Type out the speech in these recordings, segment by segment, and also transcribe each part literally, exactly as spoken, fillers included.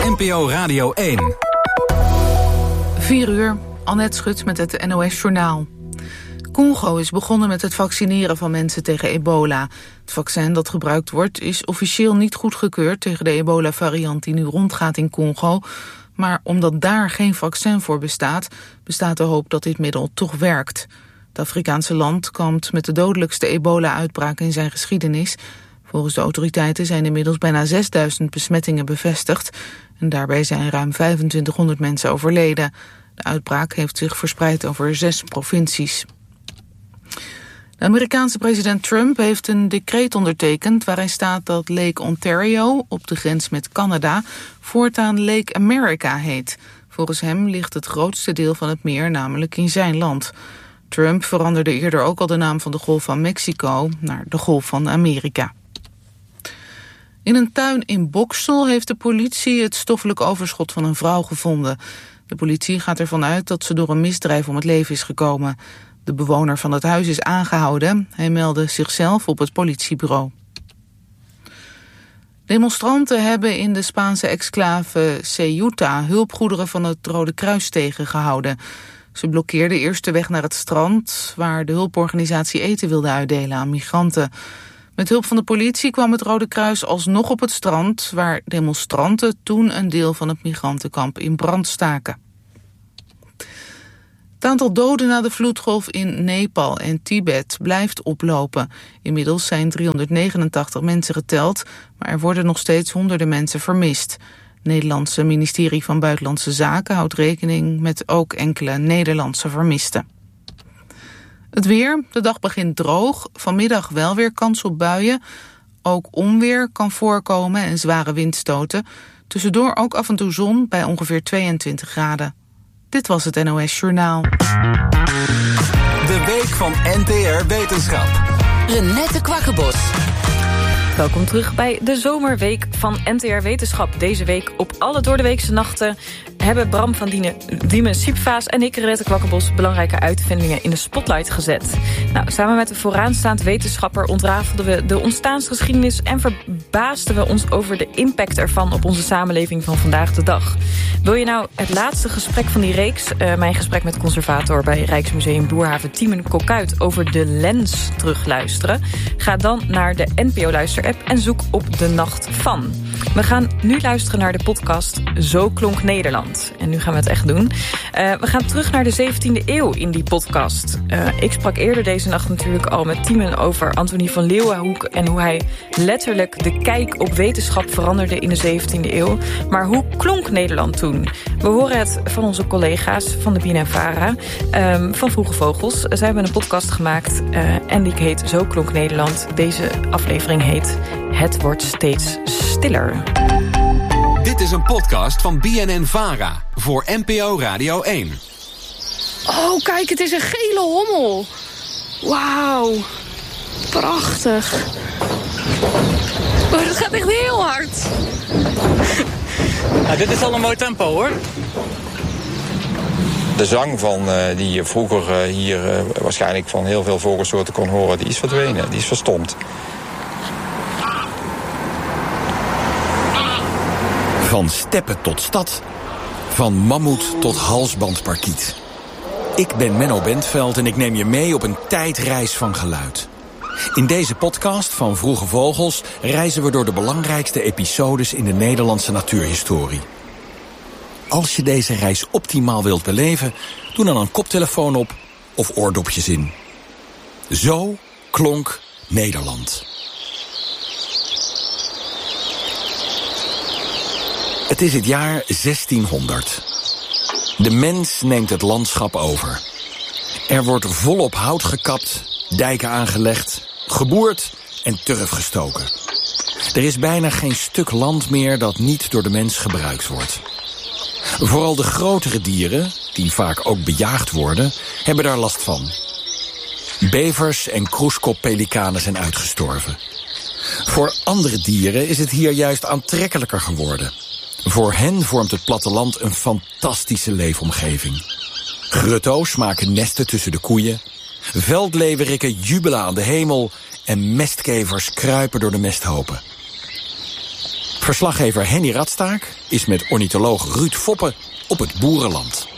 N P O Radio één. vier uur, Annette Schut met het N O S-journaal. Congo is begonnen met het vaccineren van mensen tegen ebola. Het vaccin dat gebruikt wordt is officieel niet goedgekeurd tegen de ebola-variant die nu rondgaat in Congo. Maar omdat daar geen vaccin voor bestaat, bestaat de hoop dat dit middel toch werkt. Het Afrikaanse land kampt met de dodelijkste ebola-uitbraak in zijn geschiedenis. Volgens de autoriteiten zijn inmiddels bijna zesduizend besmettingen bevestigd. En daarbij zijn ruim vijfentwintighonderd mensen overleden. De uitbraak heeft zich verspreid over zes provincies. De Amerikaanse president Trump heeft een decreet ondertekend waarin staat dat Lake Ontario, op de grens met Canada, voortaan Lake America heet. Volgens hem ligt het grootste deel van het meer namelijk in zijn land. Trump veranderde eerder ook al de naam van de Golf van Mexico naar de Golf van Amerika. In een tuin in Boxtel heeft de politie het stoffelijk overschot van een vrouw gevonden. De politie gaat ervan uit dat ze door een misdrijf om het leven is gekomen. De bewoner van het huis is aangehouden. Hij meldde zichzelf op het politiebureau. Demonstranten hebben in de Spaanse exclave Ceuta hulpgoederen van het Rode Kruis tegengehouden. Ze blokkeerden eerst de weg naar het strand, waar de hulporganisatie eten wilde uitdelen aan migranten. Met hulp van de politie kwam het Rode Kruis alsnog op het strand, waar demonstranten toen een deel van het migrantenkamp in brand staken. Het aantal doden na de vloedgolf in Nepal en Tibet blijft oplopen. Inmiddels zijn driehonderdnegenentachtig mensen geteld, maar er worden nog steeds honderden mensen vermist. Het Nederlandse ministerie van Buitenlandse Zaken houdt rekening met ook enkele Nederlandse vermisten. Het weer, de dag begint droog, vanmiddag wel weer kans op buien. Ook onweer kan voorkomen en zware windstoten. Tussendoor ook af en toe zon bij ongeveer tweeëntwintig graden. Dit was het N O S-journaal. De week van N T R Wetenschap. Renette Kwakkenbos. Welkom terug bij de zomerweek van N T R Wetenschap. Deze week op alle doordeweekse nachten hebben Bram van Diemen Siepvaas en ik, Renette Kwakkenbos, belangrijke uitvindingen in de spotlight gezet. Nou, samen met een vooraanstaand wetenschapper ontrafelden we de ontstaansgeschiedenis en verbaasden we ons over de impact ervan op onze samenleving van vandaag de dag. Wil je nou het laatste gesprek van die reeks, uh, mijn gesprek met conservator bij Rijksmuseum Boerhaven Tiemen Kokuit over de lens terugluisteren? Ga dan naar de N P O-luisterapp en zoek op De Nacht Van. We gaan nu luisteren naar de podcast Zo klonk Nederland. En nu gaan we het echt doen. Uh, we gaan terug naar de zeventiende eeuw in die podcast. Uh, ik sprak eerder deze nacht natuurlijk al met Tiemen over Antonie van Leeuwenhoek en hoe hij letterlijk de kijk op wetenschap veranderde in de zeventiende eeuw. Maar hoe klonk Nederland toen? We horen het van onze collega's van de B N N Vara, um, van Vroege Vogels. Zij hebben een podcast gemaakt uh, en die heet Zo klonk Nederland. Deze aflevering heet Het wordt steeds stiller. Dit is een podcast van B N N Vara voor N P O Radio één. Oh, kijk, het is een gele hommel. Wauw. Prachtig. Oh, dat gaat echt heel hard. Nou, dit is al een mooi tempo, hoor. De zang van, uh, die je vroeger uh, hier uh, waarschijnlijk van heel veel vogelsoorten kon horen, die is verdwenen, die is verstomd. Van steppen tot stad, van mammoet tot halsbandparkiet. Ik ben Menno Bentveld en ik neem je mee op een tijdreis van geluid. In deze podcast van Vroege Vogels reizen we door de belangrijkste episodes in de Nederlandse natuurhistorie. Als je deze reis optimaal wilt beleven, doe dan een koptelefoon op of oordopjes in. Zo klonk Nederland. Het is het jaar zestienhonderd. De mens neemt het landschap over. Er wordt volop hout gekapt, dijken aangelegd, geboerd en turf gestoken. Er is bijna geen stuk land meer dat niet door de mens gebruikt wordt. Vooral de grotere dieren, die vaak ook bejaagd worden, hebben daar last van. Bevers en kroeskoppelikanen zijn uitgestorven. Voor andere dieren is het hier juist aantrekkelijker geworden. Voor hen vormt het platteland een fantastische leefomgeving. Grutto's maken nesten tussen de koeien. Veldleeuweriken jubelen aan de hemel en mestkevers kruipen door de mesthopen. Verslaggever Henny Radstaak is met ornitholoog Ruud Foppe op het boerenland.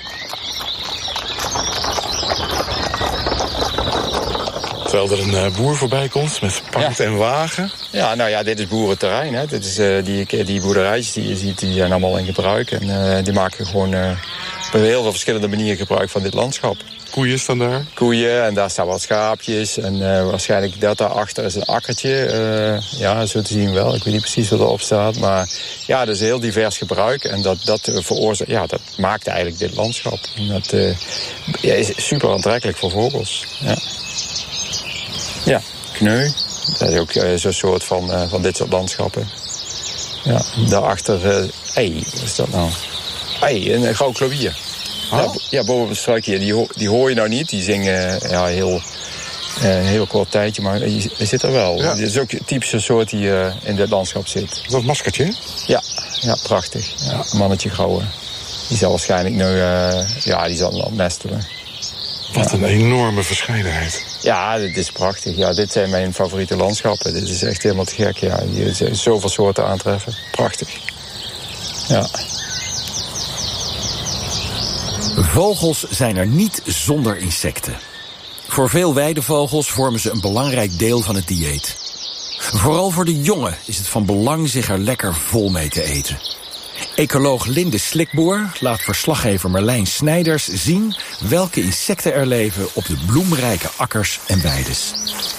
Terwijl er een uh, boer voorbij komt met paard ja. en wagen. Ja, nou ja, dit is boerenterrein. Hè. Dit is, uh, die, die boerderijtjes die je ziet, die zijn allemaal in gebruik. En uh, die maken gewoon uh, op heel veel verschillende manieren gebruik van dit landschap. Koeien staan daar? Koeien, en daar staan wat schaapjes. En uh, waarschijnlijk dat daarachter is een akkertje. Uh, ja, zo te zien wel. Ik weet niet precies wat erop staat. Maar ja, dat is heel divers gebruik. En dat, dat, uh, veroorzaakt, ja, dat maakt eigenlijk dit landschap. En dat uh, ja, is super aantrekkelijk voor vogels. Ja. Ja, kneu. Dat is ook uh, zo'n soort van, uh, van dit soort landschappen. Ja, daarachter... Hé, uh, hey, wat is dat nou? Hé, hey, een gouden klavier. Oh. Ja, ja, boven op het struikje. Die, die hoor je nou niet. Die zingen ja, heel, uh, een heel kort tijdje, maar je, je zit er wel. Ja. Het is ook een typische soort die uh, in dit landschap zit. Dat maskertje? Ja, ja, prachtig. Ja, een mannetje gouden. Die zal waarschijnlijk nu... Uh, ja, die zal nog nestelen. Wat een enorme verscheidenheid. Ja, dit is prachtig. Ja, dit zijn mijn favoriete landschappen. Dit is echt helemaal te gek. Ja, je zijn zoveel soorten aantreffen. Prachtig. Ja. Vogels zijn er niet zonder insecten. Voor veel weidevogels vormen ze een belangrijk deel van het dieet. Vooral voor de jongen is het van belang zich er lekker vol mee te eten. Ecoloog Linde Slikboer laat verslaggever Merlijn Snijders zien welke insecten er leven op de bloemrijke akkers en weides.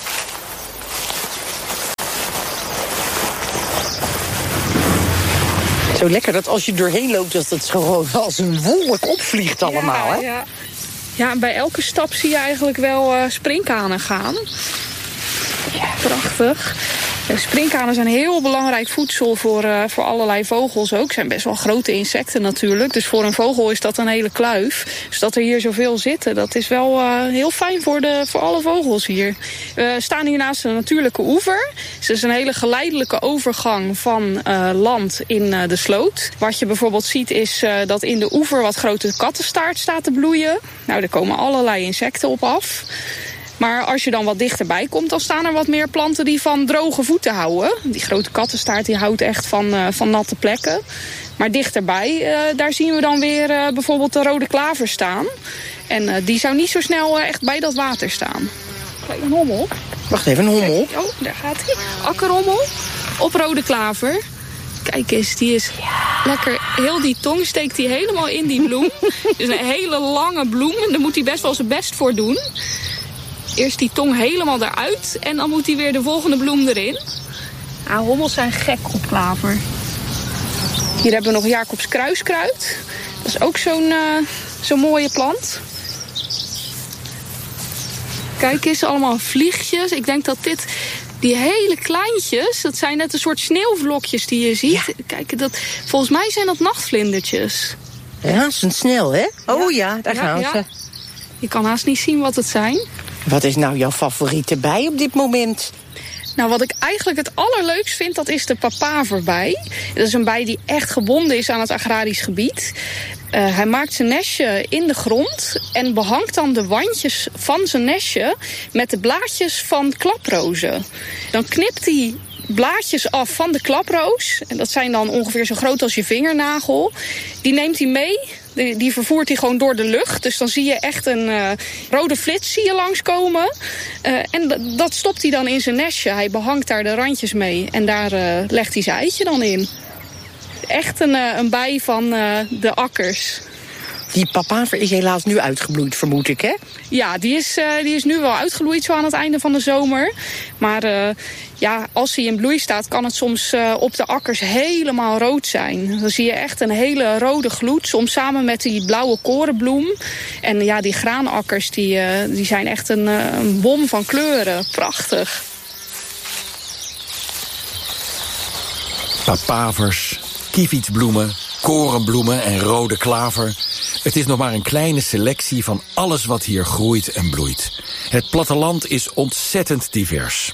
Zo lekker dat als je doorheen loopt, dat het gewoon als een wolk opvliegt allemaal, ja, hè? Ja. Ja, bij elke stap zie je eigenlijk wel uh, sprinkhanen gaan. Ja, prachtig. Ja, sprinkhanen zijn heel belangrijk voedsel voor, uh, voor allerlei vogels ook. Zijn best wel grote insecten natuurlijk. Dus voor een vogel is dat een hele kluif. Dus dat er hier zoveel zitten, dat is wel uh, heel fijn voor, de, voor alle vogels hier. We staan hier naast een natuurlijke oever. Dus het is een hele geleidelijke overgang van uh, land in uh, de sloot. Wat je bijvoorbeeld ziet is uh, dat in de oever wat grote kattenstaart staat te bloeien. Nou, daar komen allerlei insecten op af. Maar als je dan wat dichterbij komt, dan staan er wat meer planten die van droge voeten houden. Die grote kattenstaart die houdt echt van, uh, van natte plekken. Maar dichterbij, uh, daar zien we dan weer uh, bijvoorbeeld de rode klaver staan. En uh, die zou niet zo snel uh, echt bij dat water staan. Kijk, een hommel. Wacht even, een hommel. Kijk, oh, daar gaat hij. Akkerhommel op rode klaver. Kijk eens, die is lekker... Heel die tong steekt hij helemaal in die bloem. Het is een hele lange bloem en daar moet hij best wel zijn best voor doen. Eerst die tong helemaal eruit en dan moet hij weer de volgende bloem erin. Nou, hommels zijn gek op klaver. Hier hebben we nog Jacobs kruiskruid. Dat is ook zo'n uh, zo'n mooie plant. Kijk eens, allemaal vliegjes. Ik denk dat dit... Die hele kleintjes, dat zijn net een soort sneeuwvlokjes die je ziet. Ja. Kijk, dat, volgens mij zijn dat nachtvlindertjes. Razendsnel, hè? Oh ja, ja daar ja, gaan ja. ze. Je kan haast niet zien wat het zijn. Wat is nou jouw favoriete bij op dit moment? Nou, wat ik eigenlijk het allerleukst vind, dat is de papaverbij. Dat is een bij die echt gebonden is aan het agrarisch gebied. Uh, hij maakt zijn nestje in de grond en behangt dan de wandjes van zijn nestje met de blaadjes van klaprozen. Dan knipt hij blaadjes af van de klaproos. En dat zijn dan ongeveer zo groot als je vingernagel. Die neemt hij mee. Die, die vervoert hij gewoon door de lucht. Dus dan zie je echt een uh, rode flits zie je langskomen. Uh, en d- dat stopt hij dan in zijn nestje. Hij behangt daar de randjes mee. En daar uh, legt hij zijn eitje dan in. Echt een, uh, een bij van uh, de akkers. Die papaver is helaas nu uitgebloeid, vermoed ik, hè? Ja, die is, uh, die is nu wel uitgebloeid zo aan het einde van de zomer. Maar uh, ja, als hij in bloei staat, kan het soms uh, op de akkers helemaal rood zijn. Dan zie je echt een hele rode gloed, soms samen met die blauwe korenbloem. En ja, die graanakkers, die, uh, die zijn echt een, uh, een bom van kleuren. Prachtig. Papavers, kievietsbloemen, korenbloemen en rode klaver. Het is nog maar een kleine selectie van alles wat hier groeit en bloeit. Het platteland is ontzettend divers.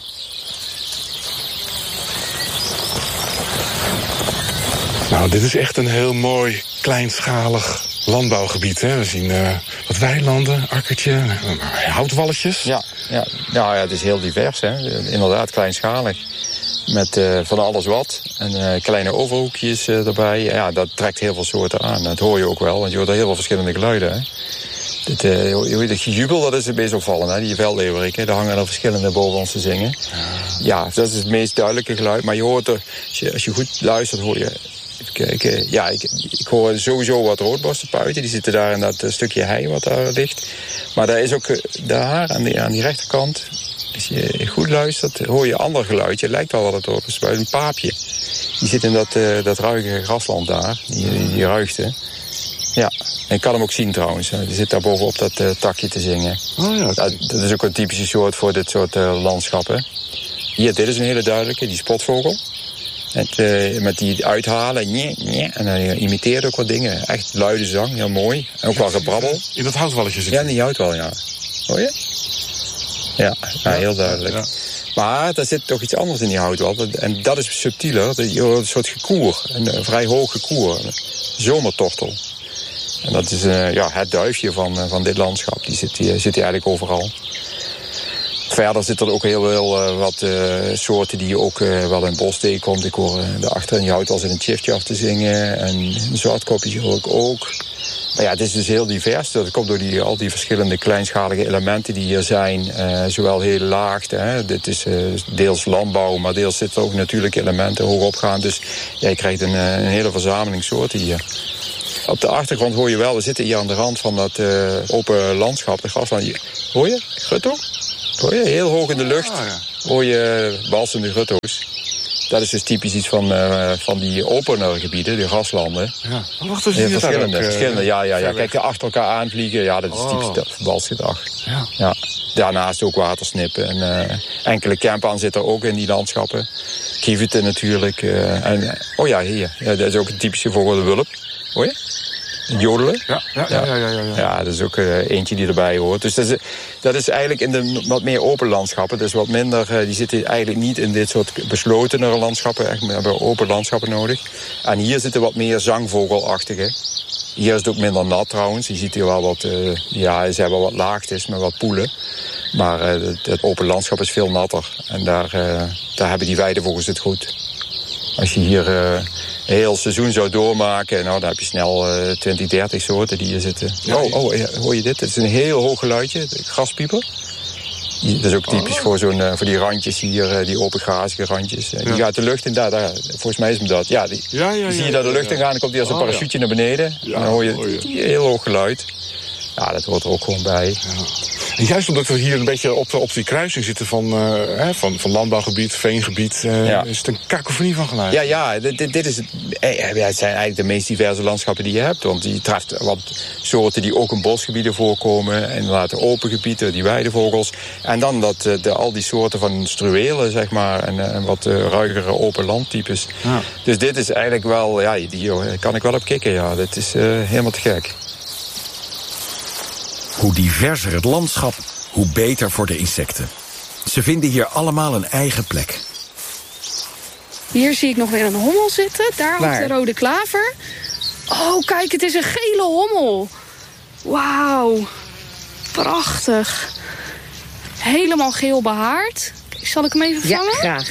Nou, dit is echt een heel mooi, kleinschalig landbouwgebied. Hè? We zien uh, wat weilanden, akkertje, uh, houtwalletjes. Ja, ja. Nou ja, het is heel divers, hè. Inderdaad, kleinschalig. Met uh, van alles wat. En uh, kleine overhoekjes uh, erbij. Ja, dat trekt heel veel soorten aan. Dat hoor je ook wel, want je hoort er heel veel verschillende geluiden. Hè. Dit, uh, het gejubel, dat is het meest opvallend. Hè. Die veldleeuwerik, hè. Daar hangen er verschillende boven ons te zingen. Ja, dat is het meest duidelijke geluid. Maar je hoort er, als je, als je goed luistert, hoor je... Even kijken. Ja, ik, ik hoor sowieso wat roodborstenpuiten. Die zitten daar in dat uh, stukje hei wat daar ligt. Maar daar is ook uh, daar, aan die, aan die rechterkant... Als je goed luistert, hoor je een ander geluidje. Het lijkt wel wat het roodborstenpuit, een paapje. Die zit in dat, uh, dat ruige grasland daar, die, die, die ruigte. Ja, en ik kan hem ook zien trouwens. Die zit daar bovenop dat uh, takje te zingen. Oh ja, okay. Dat is ook een typische soort voor dit soort uh, landschappen. Hier, dit is een hele duidelijke, die spotvogel. Met, uh, met die uithalen, nye, nye, en hij uh, imiteert ook wat dingen. Echt luide zang, heel mooi. En ook wel gebrabbel. In dat houtwalletje zit. Ja, in die houtwal, ja. Hoor je? Ja, ja, heel duidelijk. Ja. Maar er zit toch iets anders in die houtwal. En dat is subtieler. Je hoort een soort gekoer. Een, een vrij hoog gekoer. Een zomertortel. En dat is uh, ja, het duifje van, uh, van dit landschap. Die zit, die, zit hier eigenlijk overal. Verder zitten er ook heel veel uh, wat uh, soorten die je ook uh, wel in het bos tegenkomt. Ik hoor uh, daarachter in die houtwal zit een tjiftje af te zingen. En een zwartkopje hoor ik ook. Maar ja, het is dus heel divers. Dat komt door die, al die verschillende kleinschalige elementen die hier zijn. Uh, zowel heel laag. Hè. Dit is uh, deels landbouw, maar deels zitten ook natuurlijke elementen hoog opgaan. Dus ja, je krijgt een, een hele verzameling soorten hier. Op de achtergrond hoor je wel, we zitten hier aan de rand van dat uh, open landschap, de grasland. Hoor je, Grutto? Hoor je, heel hoog in de lucht hoor je balsende grutto's. Dat is dus typisch iets van, uh, van die opener gebieden, die graslanden. Ja. Oh, wacht, dus heel verschillende, ook, uh, verschillende, ja, ja, ja. Kijk, achter elkaar aanvliegen, ja, dat is oh. typisch dat balsgedrag. Ja. Ja. Daarnaast ook watersnippen. En uh, enkele kempan zitten er ook in die landschappen. Kieviten natuurlijk. Uh, en, oh ja, hier. Ja, dat is ook een typische vogel, de wulp. Hoor je? Jodelen. Ja, ja, ja, ja, ja, ja. Ja, dat is ook uh, eentje die erbij hoort. Dus dat is, dat is eigenlijk in de wat meer open landschappen. Dus wat minder, uh, die zitten eigenlijk niet in dit soort beslotenere landschappen. Echt, we hebben open landschappen nodig. En hier zitten wat meer zangvogelachtige. Hier is het ook minder nat trouwens. Je ziet hier wel wat, uh, ja, ze hebben wat laagtes met wat poelen. Maar uh, het, het open landschap is veel natter. En daar, uh, daar hebben die weidevogels het goed. Als je hier uh, een heel seizoen zou doormaken, nou, dan heb je snel uh, twintig, dertig soorten die hier zitten. Oh, oh, hoor je dit? Het is een heel hoog geluidje, de graspieper. Dat is ook typisch oh. voor, zo'n, uh, voor die randjes hier, uh, die open grazige randjes. Uh, die ja. gaat de lucht in, daar, daar, volgens mij is hem dat. Ja, die, ja, ja, zie je daar de lucht in gaan, dan komt die als een parachute oh, ja. naar beneden. Ja, en dan hoor je oh, ja. die heel hoog geluid. Ja, dat hoort er ook gewoon bij. Ja. En juist omdat we hier een beetje op, op die kruising zitten van, uh, van, van landbouwgebied, veengebied, uh, ja. is het een kakofonie van geluid. Ja, ja dit, dit is het, eh, het zijn eigenlijk de meest diverse landschappen die je hebt. Want je treft wat soorten die ook in bosgebieden voorkomen. En inderdaad de open gebieden, die weidevogels. En dan dat, de, al die soorten van struwelen, zeg maar. En, en wat uh, ruigere open landtypes. Ja. Dus dit is eigenlijk wel, ja, hier kan ik wel op kicken. Ja. Dit is uh, helemaal te gek. Hoe diverser het landschap, hoe beter voor de insecten. Ze vinden hier allemaal een eigen plek. Hier zie ik nog weer een hommel zitten. Daar op de rode klaver. Oh, kijk, het is een gele hommel. Wauw. Prachtig. Helemaal geel behaard. Zal ik hem even vangen? Ja, graag.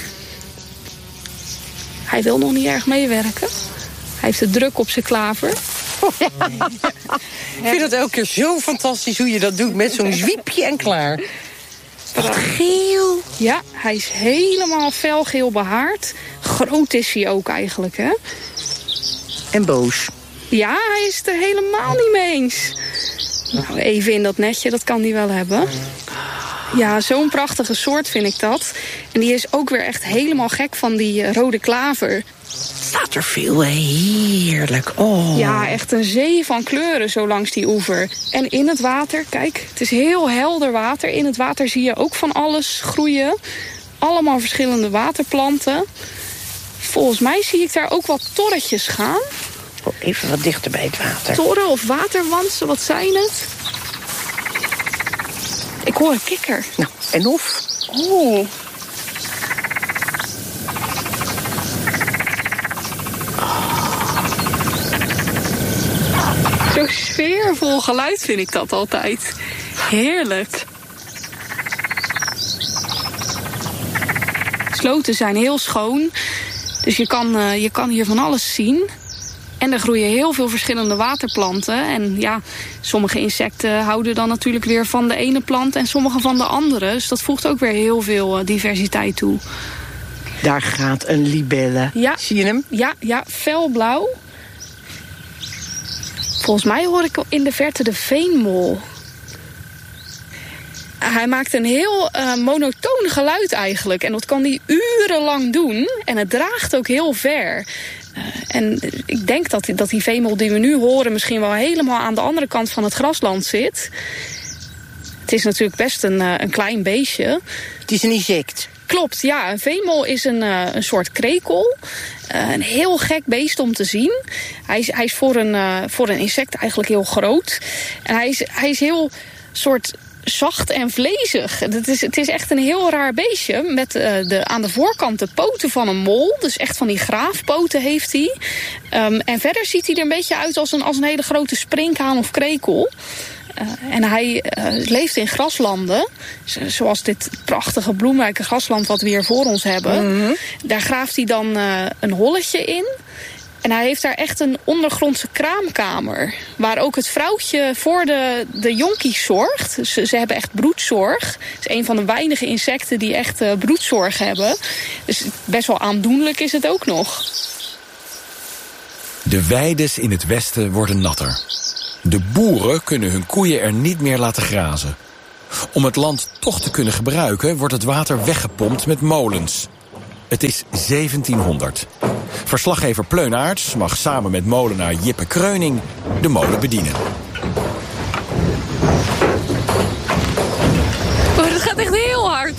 Hij wil nog niet erg meewerken. Hij heeft de druk op zijn klaver. Ja. Ik vind het elke keer zo fantastisch hoe je dat doet met zo'n zwiepje en klaar. Wat geel. Ja, hij is helemaal felgeel behaard. Groot is hij ook eigenlijk, hè? En boos. Ja, hij is het er helemaal niet mee eens. Nou, even in dat netje, dat kan hij wel hebben. Ja, zo'n prachtige soort vind ik dat. En die is ook weer echt helemaal gek van die uh, rode klaver. Staat er veel, heerlijk. Oh. Ja, echt een zee van kleuren zo langs die oever. En in het water, kijk, het is heel helder water. In het water zie je ook van alles groeien. Allemaal verschillende waterplanten. Volgens mij zie ik daar ook wat torretjes gaan. Oh, even wat dichter bij het water. Torren of waterwansen, wat zijn het? Ik hoor een kikker. Nou, en of? Oh. Zo sfeervol geluid vind ik dat altijd. Heerlijk. sloten zijn heel schoon. Dus je kan, uh, je kan hier van alles zien. En er groeien heel veel verschillende waterplanten. En ja, sommige insecten houden dan natuurlijk weer van de ene plant en sommige van de andere. Dus dat voegt ook weer heel veel uh, diversiteit toe. Daar gaat een libelle. Ja. Zie je hem? Ja, ja, felblauw. Volgens mij hoor ik in de verte de veenmol. Hij maakt een heel uh, monotoon geluid eigenlijk. En dat kan hij urenlang doen. En het draagt ook heel ver. Uh, en ik denk dat, dat die veenmol die we nu horen misschien wel helemaal aan de andere kant van het grasland zit. Het is natuurlijk best een, uh, een klein beestje. Het is een insect. Klopt, ja. Een veenmol is een, uh, een soort krekel. Uh, een heel gek beest om te zien. Hij is, hij is voor, een, uh, voor een insect eigenlijk heel groot. En hij is, hij is heel soort zacht en vlezig. Het is, het is echt een heel raar beestje. Met uh, de, aan de voorkant de poten van een mol. Dus echt van die graafpoten heeft hij. Um, en verder ziet hij er een beetje uit als een, als een hele grote sprinkhaan of krekel. Uh, en hij uh, leeft in graslanden. Zoals dit prachtige bloemrijke grasland wat we hier voor ons hebben. Mm-hmm. Daar graaft hij dan uh, een holletje in. En hij heeft daar echt een ondergrondse kraamkamer. Waar ook het vrouwtje voor de, de jonkies zorgt. Ze, ze hebben echt broedzorg. Het is een van de weinige insecten die echt uh, broedzorg hebben. Dus best wel aandoenlijk is het ook nog. De weides in het westen worden natter. De boeren kunnen hun koeien er niet meer laten grazen. Om het land toch te kunnen gebruiken wordt het water weggepompt met molens. Het is zeventienhonderd. Verslaggever Pleunaerts mag samen met molenaar Jippe Kreuning de molen bedienen. Oh, dat gaat echt heel hard.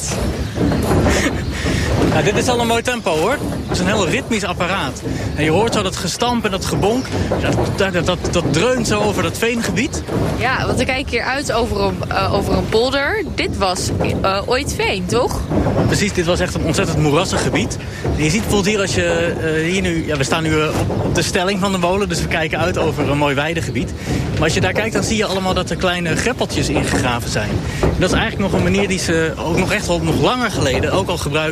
Nou, dit is al een mooi tempo, hoor. Het is een heel ritmisch apparaat. En je hoort zo dat gestamp en dat gebonk. Dat, dat, dat, dat dreunt zo over dat veengebied. Ja, want ik kijk hier uit over een, uh, over een polder. Dit was uh, ooit veen, toch? Precies, dit was echt een ontzettend moerassig gebied. En je ziet bijvoorbeeld hier als je uh, hier nu... Ja, we staan nu uh, op de stelling van de molen, dus we kijken uit over een mooi weidegebied. Maar als je daar kijkt, dan zie je allemaal dat er kleine greppeltjes ingegraven zijn. En dat is eigenlijk nog een manier die ze ook nog echt wel nog langer geleden ook al gebruikten